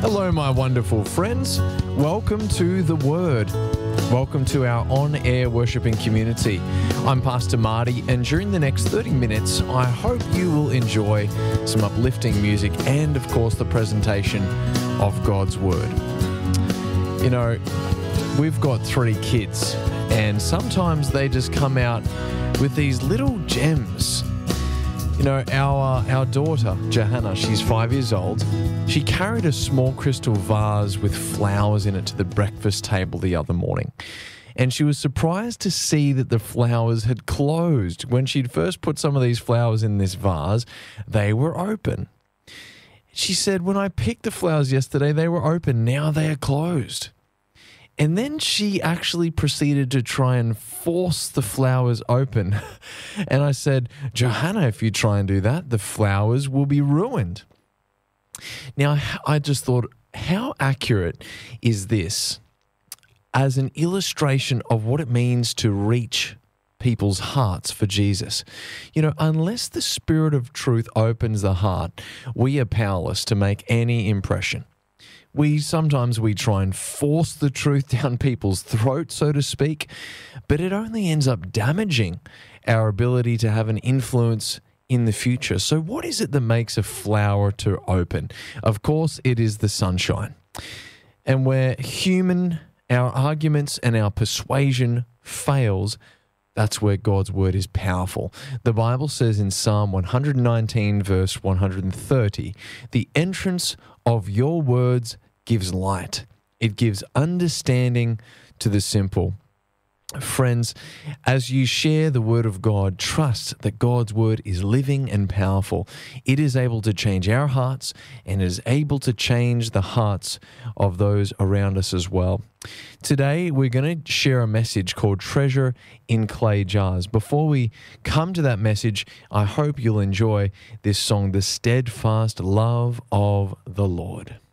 Hello, my wonderful friends. Welcome to The Word. Welcome to our on-air worshiping community. I'm Pastor Marty, and during the next 30 minutes, I hope you will enjoy some uplifting music and, of course, the presentation of God's Word. You know, we've got 3 kids, and sometimes they just come out with these little gems. You know, our daughter, Johanna, she's 5 years old. She carried a small crystal vase with flowers in it to the breakfast table the other morning. And she was surprised to see that the flowers had closed. When she'd first put some of these flowers in this vase, they were open. She said, when I picked the flowers yesterday, they were open. Now they are closed. And then she actually proceeded to try and force the flowers open. And I said, Johanna, if you try and do that, the flowers will be ruined. Now, I just thought, how accurate is this as an illustration of what it means to reach people's hearts for Jesus? You know, unless the Spirit of truth opens the heart, we are powerless to make any impression. Sometimes we try and force the truth down people's throats, so to speak, but it only ends up damaging our ability to have an influence in the future. So what is it that makes a flower to open? Of course, it is the sunshine. And where human, our arguments and our persuasion fails, that's where God's word is powerful. The Bible says in Psalm 119, verse 130, the entrance of your words gives light. It gives understanding to the simple. Friends, as you share the word of God, trust that God's word is living and powerful. It is able to change our hearts and is able to change the hearts of those around us as well. Today, we're going to share a message called Treasure in Clay Jars. Before we come to that message, I hope you'll enjoy this song, The Steadfast Love of the Lord.